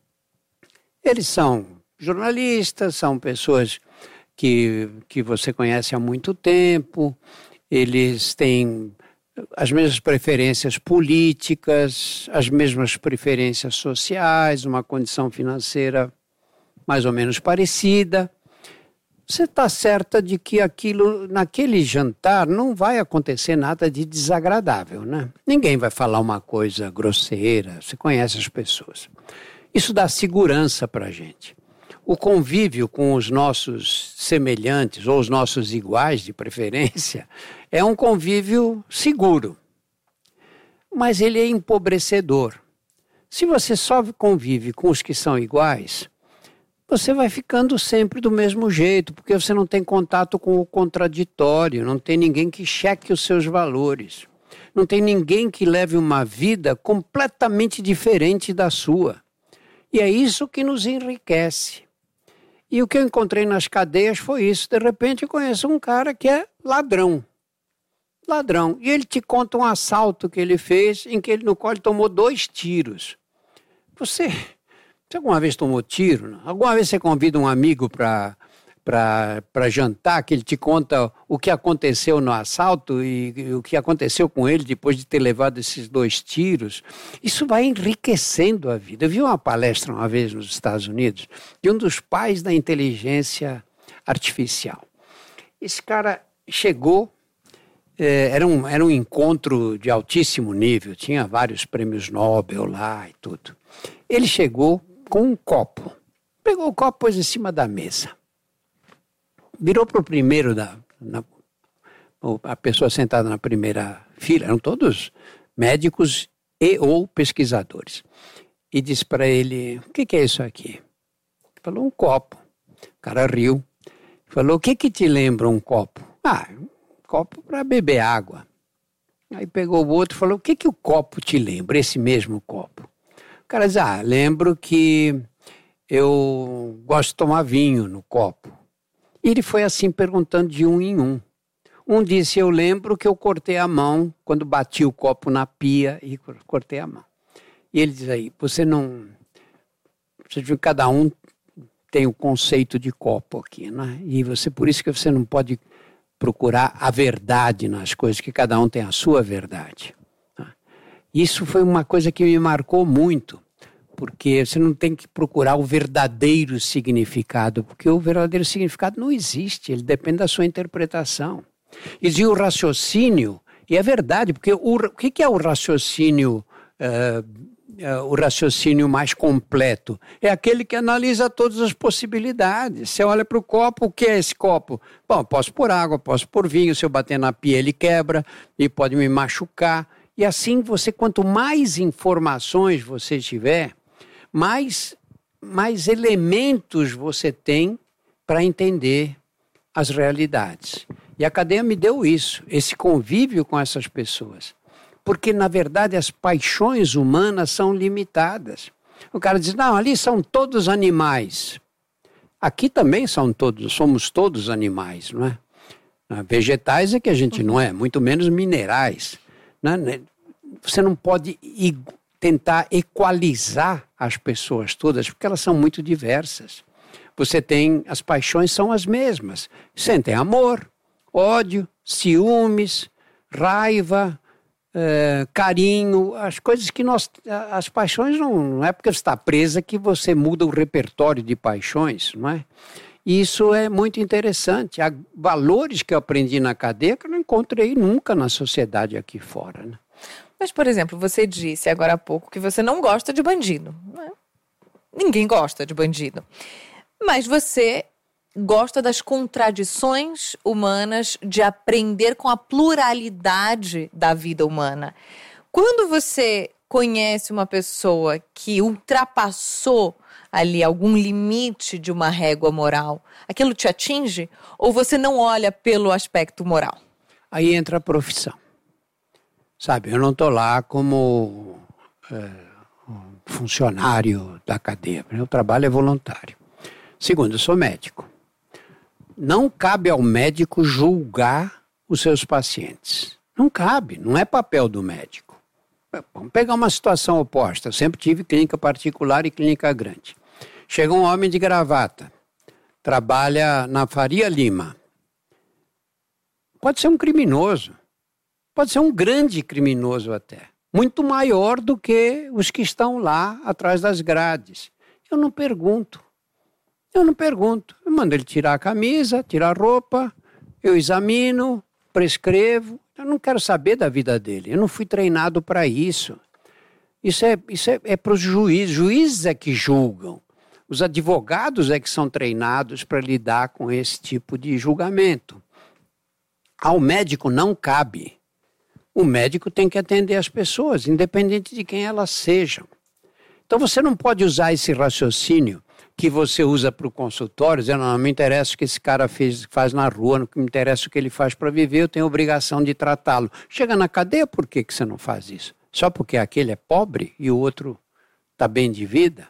Eles são jornalistas, são pessoas que, que você conhece há muito tempo, eles têm as mesmas preferências políticas, as mesmas preferências sociais, uma condição financeira mais ou menos parecida. Você está certa de que aquilo, naquele jantar não vai acontecer nada de desagradável, né? Ninguém vai falar uma coisa grosseira, você conhece as pessoas. Isso dá segurança para a gente. O convívio com os nossos semelhantes, ou os nossos iguais de preferência, é um convívio seguro. Mas ele é empobrecedor. Se você só convive com os que são iguais, você vai ficando sempre do mesmo jeito, porque você não tem contato com o contraditório, não tem ninguém que cheque os seus valores, não tem ninguém que leve uma vida completamente diferente da sua. E é isso que nos enriquece. E o que eu encontrei nas cadeias foi isso. De repente eu conheço um cara que é ladrão. Ladrão. E ele te conta um assalto que ele fez, em que ele, no qual ele tomou dois tiros. Você... Você alguma vez tomou tiro? Não? Alguma vez você convida um amigo para para jantar, que ele te conta o que aconteceu no assalto e, e o que aconteceu com ele depois de ter levado esses dois tiros. Isso vai enriquecendo a vida. Eu vi uma palestra uma vez nos Estados Unidos de um dos pais da inteligência artificial. Esse cara chegou, eh, era, um, era um encontro de altíssimo nível, tinha vários prêmios Nobel lá e tudo. Ele chegou com um copo, pegou o copo, pôs em cima da mesa. Virou para o primeiro, da, na, a pessoa sentada na primeira fila, eram todos médicos e ou pesquisadores. E disse para ele, o que, que é isso aqui? Ele falou, um copo. O cara riu. Falou, o que, que te lembra um copo? Ah, um copo para beber água. Aí pegou o outro e falou, o que, que o copo te lembra, esse mesmo copo? O cara disse, ah, lembro que eu gosto de tomar vinho no copo. E ele foi assim perguntando de um em um. Um disse, eu lembro que eu cortei a mão quando bati o copo na pia e cortei a mão. E ele diz aí, você não... Você, cada um tem o conceito de copo aqui, né? E você, por isso que você não pode procurar a verdade nas coisas, que cada um tem a sua verdade. Né? Isso foi uma coisa que me marcou muito. Porque você não tem que procurar o verdadeiro significado, porque o verdadeiro significado não existe, ele depende da sua interpretação. E o raciocínio, e é verdade, porque o, o que é o raciocínio, uh, uh, o raciocínio mais completo? É aquele que analisa todas as possibilidades. Você olha para o copo, o que é esse copo? Bom, posso pôr água, posso pôr vinho, se eu bater na pia ele quebra e pode me machucar. E assim, você, quanto mais informações você tiver, mais, mais elementos você tem para entender as realidades. E a academia me deu isso, esse convívio com essas pessoas. Porque, na verdade, as paixões humanas são limitadas. O cara diz, não, ali são todos animais. Aqui também são todos, somos todos animais, não é? Vegetais é que a gente não é, muito menos minerais. Não é? Você não pode ir tentar equalizar as pessoas todas, porque elas são muito diversas. Você tem, as paixões são as mesmas. Sentem amor, ódio, ciúmes, raiva, é, carinho, as coisas que nós... As paixões não, não é porque você está presa que você muda o repertório de paixões, não é? E isso é muito interessante. Há valores que eu aprendi na cadeia que eu não encontrei nunca na sociedade aqui fora, né? Mas, por exemplo, você disse agora há pouco que você não gosta de bandido. Não é? Ninguém gosta de bandido. Mas você gosta das contradições humanas, de aprender com a pluralidade da vida humana. Quando você conhece uma pessoa que ultrapassou ali algum limite de uma régua moral, aquilo te atinge? Ou você não olha pelo aspecto moral? Aí entra a profissão. Sabe, eu não estou lá como é, um funcionário da cadeia. Meu trabalho é voluntário. Segundo, eu sou médico. Não cabe ao médico julgar os seus pacientes. Não cabe, não é papel do médico. Vamos pegar uma situação oposta. Eu sempre tive clínica particular e clínica grande. Chega um homem de gravata, trabalha na Faria Lima. Pode ser um criminoso. Pode ser um grande criminoso até, muito maior do que os que estão lá atrás das grades. Eu não pergunto, eu não pergunto. Eu mando ele tirar a camisa, tirar a roupa, eu examino, prescrevo. Eu não quero saber da vida dele, eu não fui treinado para isso. Isso é, isso é, é para os juízes, juízes é que julgam. Os advogados é que são treinados para lidar com esse tipo de julgamento. Ao médico não cabe. O médico tem que atender as pessoas, independente de quem elas sejam. Então você não pode usar esse raciocínio que você usa para o consultório, dizendo, não, não me interessa o que esse cara fez, faz na rua, não me interessa o que ele faz para viver, eu tenho a obrigação de tratá-lo. Chega na cadeia, por que, que você não faz isso? Só porque aquele é pobre e o outro está bem de vida?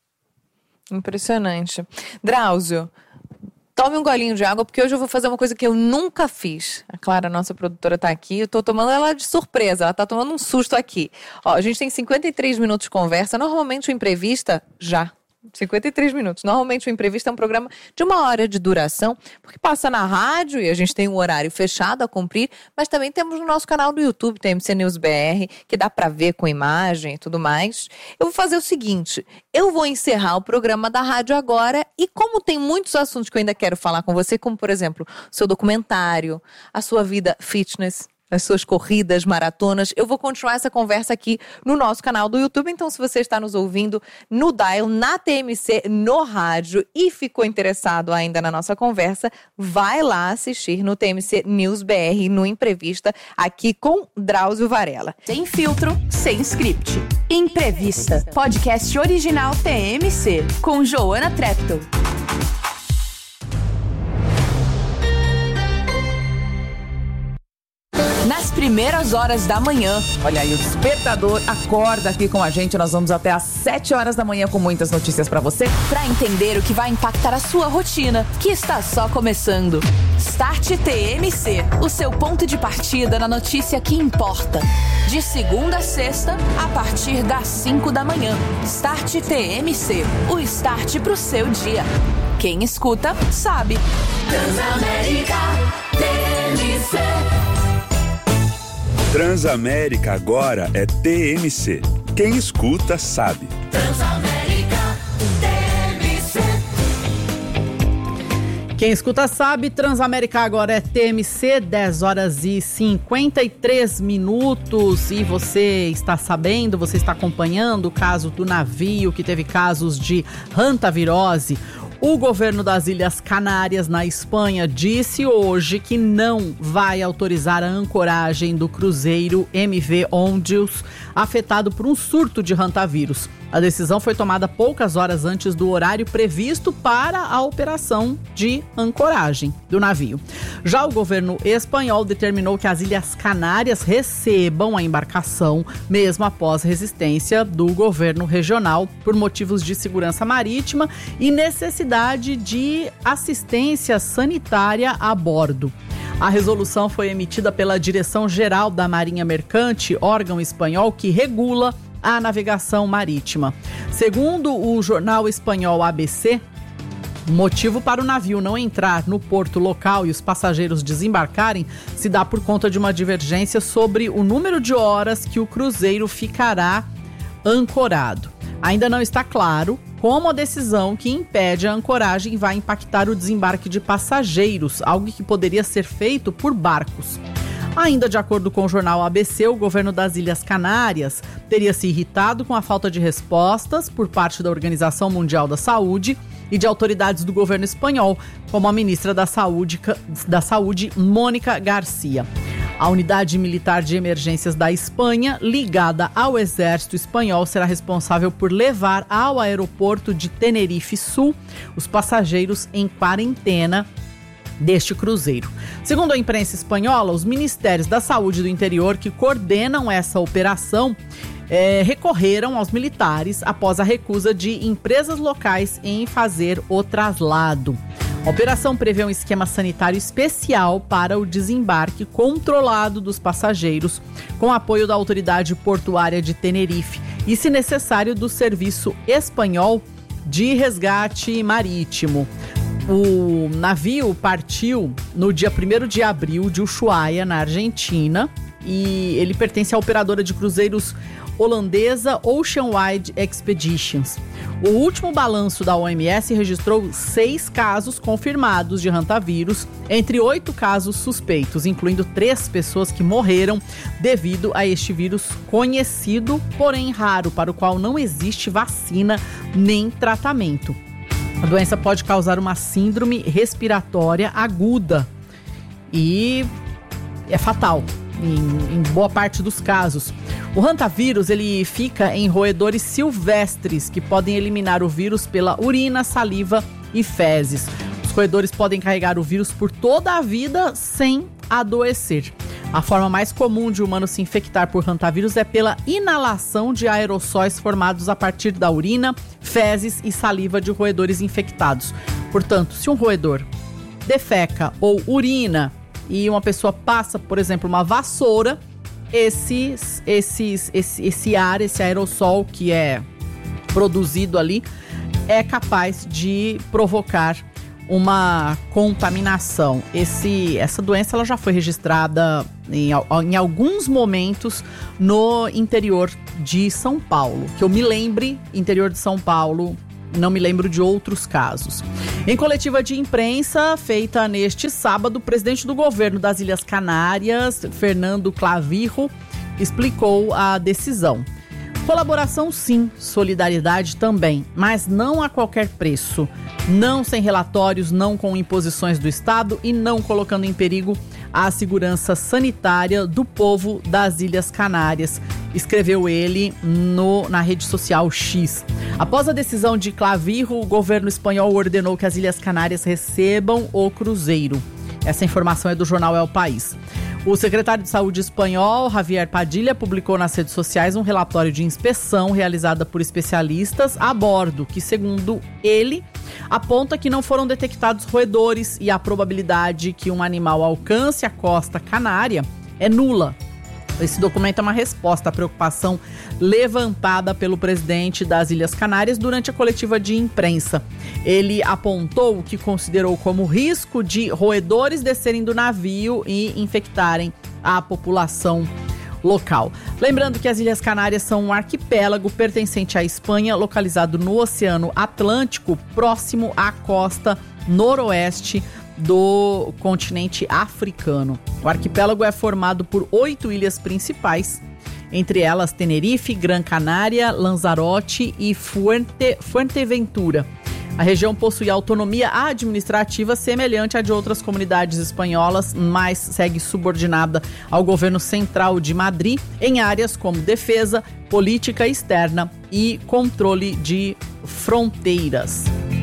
Impressionante. Drauzio, tome um golinho de água, porque hoje eu vou fazer uma coisa que eu nunca fiz. A Clara, nossa produtora, está aqui. Eu estou tomando ela de surpresa. Ela está tomando um susto aqui. Ó, a gente tem cinquenta e três minutos de conversa. Normalmente o Imprevista, já. cinquenta e três minutos. Normalmente o Imprevisto é um programa de uma hora de duração, porque passa na rádio e a gente tem um horário fechado a cumprir, mas também temos no nosso canal do YouTube, T M C News B R, que dá para ver com imagem e tudo mais. Eu vou fazer o seguinte, eu vou encerrar o programa da rádio agora e como tem muitos assuntos que eu ainda quero falar com você, como por exemplo, o seu documentário, a sua vida fitness, as suas corridas, maratonas, eu vou continuar essa conversa aqui no nosso canal do YouTube. Então, se você está nos ouvindo no Dial, na T M C, no rádio e ficou interessado ainda na nossa conversa, vai lá assistir no T M C News B R, no Imprevista, aqui com Drauzio Varela. Sem filtro, sem script. Imprevista, podcast original T M C, com Joana Treptow. Nas primeiras horas da manhã. Olha aí, o Despertador acorda aqui com a gente. Nós vamos até às sete horas da manhã com muitas notícias pra você. Pra entender o que vai impactar a sua rotina, que está só começando. Start T M C, o seu ponto de partida na notícia que importa. De segunda a sexta, a partir das cinco da manhã. Start T M C, o start pro seu dia. Quem escuta, sabe. Transamérica T M C. Transamérica agora é T M C. Quem escuta sabe. Transamérica T M C. Quem escuta sabe, Transamérica agora é T M C, dez horas e cinquenta e três minutos. E você está sabendo, você está acompanhando o caso do navio que teve casos de hantavirose. O governo das Ilhas Canárias, na Espanha, disse hoje que não vai autorizar a ancoragem do cruzeiro M V Ondius, afetado por um surto de hantavírus. A decisão foi tomada poucas horas antes do horário previsto para a operação de ancoragem do navio. Já o governo espanhol determinou que as Ilhas Canárias recebam a embarcação, mesmo após resistência do governo regional por motivos de segurança marítima e necessidade de assistência sanitária a bordo. A resolução foi emitida pela Direção-Geral da Marinha Mercante, órgão espanhol que regula a navegação marítima. Segundo o jornal espanhol A B C, o motivo para o navio não entrar no porto local e os passageiros desembarcarem se dá por conta de uma divergência sobre o número de horas que o cruzeiro ficará ancorado. Ainda não está claro como a decisão que impede a ancoragem vai impactar o desembarque de passageiros, algo que poderia ser feito por barcos. Ainda de acordo com o jornal A B C, o governo das Ilhas Canárias teria se irritado com a falta de respostas por parte da Organização Mundial da Saúde e de autoridades do governo espanhol, como a ministra da Saúde, da Saúde, Mônica Garcia. A unidade militar de emergências da Espanha, ligada ao exército espanhol, será responsável por levar ao aeroporto de Tenerife Sul os passageiros em quarentena deste cruzeiro. Segundo a imprensa espanhola, os ministérios da saúde do interior que coordenam essa operação é, recorreram aos militares após a recusa de empresas locais em fazer o traslado. A operação prevê um esquema sanitário especial para o desembarque controlado dos passageiros, com apoio da autoridade portuária de Tenerife e, se necessário, do Serviço Espanhol de Resgate Marítimo. O navio partiu no dia primeiro de abril de Ushuaia, na Argentina, e ele pertence à operadora de cruzeiros holandesa Oceanwide Expeditions. O último balanço da O M S registrou seis casos confirmados de hantavírus, entre oito casos suspeitos, incluindo três pessoas que morreram devido a este vírus conhecido, porém raro, para o qual não existe vacina nem tratamento. A doença pode causar uma síndrome respiratória aguda e é fatal em, em boa parte dos casos. O hantavírus ele fica em roedores silvestres que podem eliminar o vírus pela urina, saliva e fezes. Os roedores podem carregar o vírus por toda a vida sem adoecer. A forma mais comum de o humano se infectar por hantavírus é pela inalação de aerossóis formados a partir da urina, fezes e saliva de roedores infectados. Portanto, se um roedor defeca ou urina e uma pessoa passa, por exemplo, uma vassoura, esses, esses, esse, esse ar, esse aerossol que é produzido ali, é capaz de provocar uma contaminação. Esse, essa doença ela já foi registrada em, em alguns momentos no interior de São Paulo. Que eu me lembre, interior de São Paulo, não me lembro de outros casos. Em coletiva de imprensa feita neste sábado, o presidente do governo das Ilhas Canárias, Fernando Clavijo, explicou a decisão. Colaboração sim, solidariedade também, mas não a qualquer preço. Não sem relatórios, não com imposições do Estado e não colocando em perigo a segurança sanitária do povo das Ilhas Canárias, escreveu ele no, na rede social X. Após a decisão de Clavijo, o governo espanhol ordenou que as Ilhas Canárias recebam o cruzeiro. Essa informação é do jornal El País. O secretário de Saúde espanhol, Javier Padilla, publicou nas redes sociais um relatório de inspeção realizada por especialistas a bordo, que, segundo ele, aponta que não foram detectados roedores e a probabilidade que um animal alcance a costa canária é nula. Esse documento é uma resposta à preocupação levantada pelo presidente das Ilhas Canárias durante a coletiva de imprensa. Ele apontou o que considerou como risco de roedores descerem do navio e infectarem a população local. Lembrando que as Ilhas Canárias são um arquipélago pertencente à Espanha, localizado no Oceano Atlântico, próximo à costa noroeste do continente africano. O arquipélago é formado por oito ilhas principais, entre elas Tenerife, Gran Canária, Lanzarote e Fuerte, Fuerteventura. A região possui autonomia administrativa semelhante à de outras comunidades espanholas, mas segue subordinada ao governo central de Madrid em áreas como defesa, política externa e controle de fronteiras.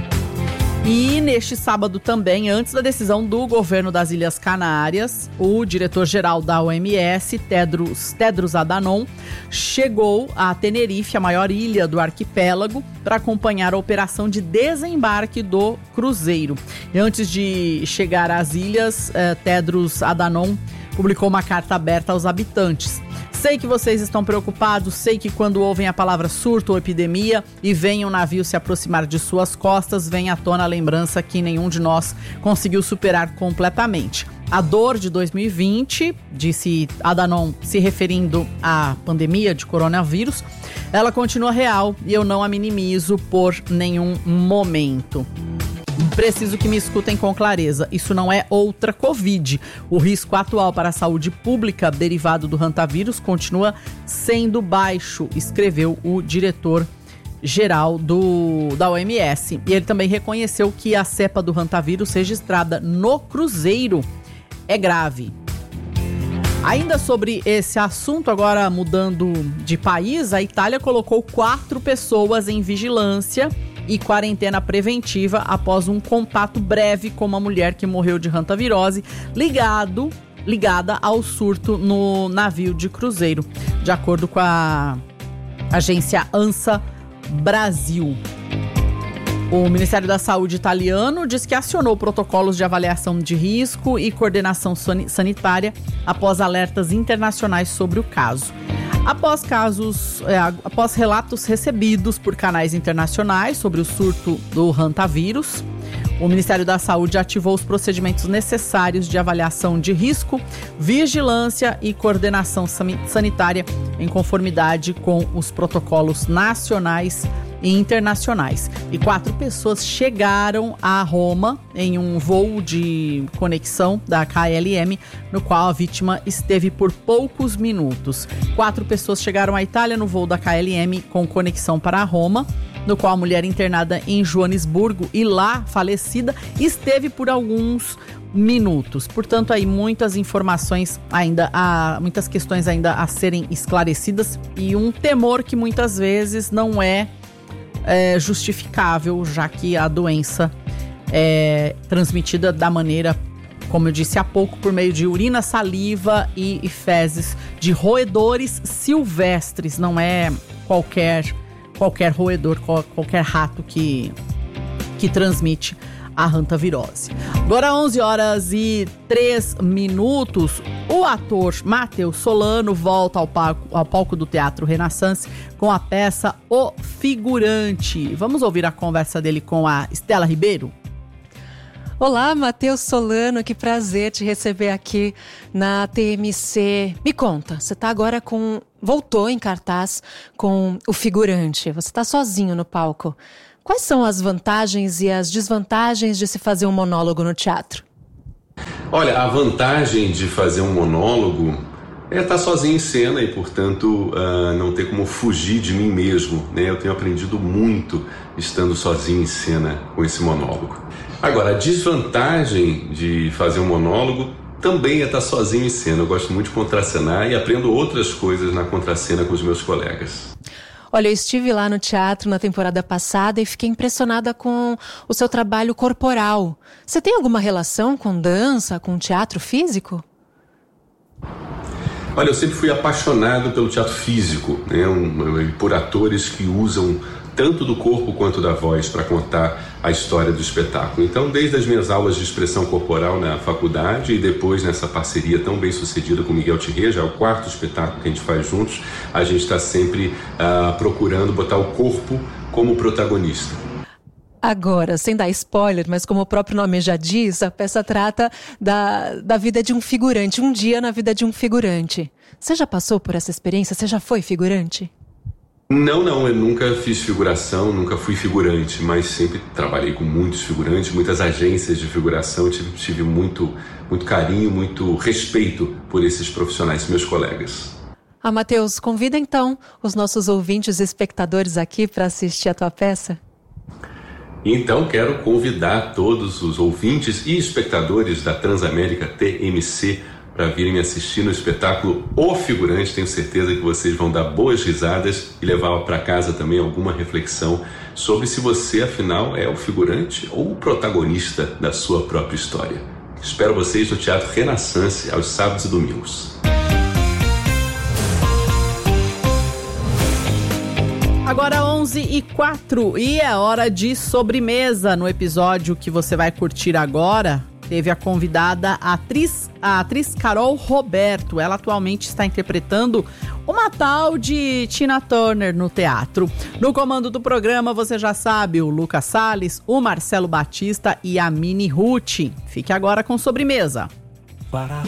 E neste sábado também, antes da decisão do governo das Ilhas Canárias, o diretor-geral da O M S, Tedros, Tedros Adhanom, chegou a Tenerife, a maior ilha do arquipélago, para acompanhar a operação de desembarque do cruzeiro. E antes de chegar às ilhas, eh, Tedros Adhanom publicou uma carta aberta aos habitantes. Sei que vocês estão preocupados, sei que quando ouvem a palavra surto ou epidemia e veem um navio se aproximar de suas costas, vem à tona a lembrança que nenhum de nós conseguiu superar completamente. A dor de dois mil e vinte, disse Adhanom, se referindo à pandemia de coronavírus, ela continua real e eu não a minimizo por nenhum momento. Preciso que me escutem com clareza. Isso não é outra Covid. O risco atual para a saúde pública derivado do hantavírus continua sendo baixo, escreveu o diretor-geral do, da O M S. E ele também reconheceu que a cepa do hantavírus registrada no cruzeiro é grave. Ainda sobre esse assunto, agora mudando de país, a Itália colocou quatro pessoas em vigilância e quarentena preventiva após um contato breve com uma mulher que morreu de hantavirose ligado, ligada ao surto no navio de cruzeiro, de acordo com a agência ANSA Brasil. O Ministério da Saúde italiano diz que acionou protocolos de avaliação de risco e coordenação sanitária após alertas internacionais sobre o caso. Após casos, é, após relatos recebidos por canais internacionais sobre o surto do hantavírus, o Ministério da Saúde ativou os procedimentos necessários de avaliação de risco, vigilância e coordenação sanitária em conformidade com os protocolos nacionais e internacionais. E quatro pessoas chegaram a Roma em um voo de conexão da K L M, no qual a vítima esteve por poucos minutos. Quatro pessoas chegaram à Itália no voo da K L M com conexão para Roma, no qual a mulher internada em Joanesburgo e lá falecida esteve por alguns minutos. Portanto, aí muitas informações ainda, há, muitas questões ainda a serem esclarecidas e um temor que muitas vezes não é É justificável, já que a doença é transmitida da maneira, como eu disse há pouco, por meio de urina, saliva e, e fezes de roedores silvestres. Não é qualquer, qualquer roedor, qualquer rato que, que transmite a hantavirose. Agora onze horas e três minutos, o ator Matheus Solano volta ao palco, ao palco do Teatro Renaissance com a peça O Figurante. Vamos ouvir a conversa dele com a Estela Ribeiro? Olá, Matheus Solano, que prazer te receber aqui na T M C. Me conta, você tá agora com... voltou em cartaz com O Figurante. Você tá sozinho no palco. Quais são as vantagens e as desvantagens de se fazer um monólogo no teatro? Olha, a vantagem de fazer um monólogo é estar sozinho em cena e, portanto, uh, não ter como fugir de mim mesmo, né? Eu tenho aprendido muito estando sozinho em cena com esse monólogo. Agora, a desvantagem de fazer um monólogo também é estar sozinho em cena. Eu gosto muito de contracenar e aprendo outras coisas na contracena com os meus colegas. Olha, eu estive lá no teatro na temporada passada e fiquei impressionada com o seu trabalho corporal. Você tem alguma relação com dança, com teatro físico? Olha, eu sempre fui apaixonado pelo teatro físico, né? um, por atores que usam tanto do corpo quanto da voz para contar a história do espetáculo. Então, desde as minhas aulas de expressão corporal na faculdade e depois nessa parceria tão bem sucedida com Miguel Thierry, já é o quarto espetáculo que a gente faz juntos, a gente está sempre uh, procurando botar o corpo como protagonista. Agora, sem dar spoiler, mas como o próprio nome já diz, a peça trata da, da vida de um figurante, um dia na vida de um figurante. Você já passou por essa experiência? Você já foi figurante? Não, não, eu nunca fiz figuração, nunca fui figurante, mas sempre trabalhei com muitos figurantes, muitas agências de figuração, tive, tive muito, muito carinho, muito respeito por esses profissionais, meus colegas. Ah, Matheus, convida então os nossos ouvintes e espectadores aqui para assistir a tua peça. Então, quero convidar todos os ouvintes e espectadores da Transamérica T M C para virem me assistir no espetáculo O Figurante. Tenho certeza que vocês vão dar boas risadas e levar para casa também alguma reflexão sobre se você, afinal, é o figurante ou o protagonista da sua própria história. Espero vocês no Teatro Renaissance aos sábados e domingos. Agora onze e quatro e é hora de sobremesa. No episódio que você vai curtir agora, teve a convidada a atriz, a atriz Carol Roberto. Ela atualmente está interpretando uma tal de Tina Turner no teatro. No comando do programa, você já sabe, o Lucas Salles, o Marcelo Batista e a Mini Ruth. Fique agora com sobremesa.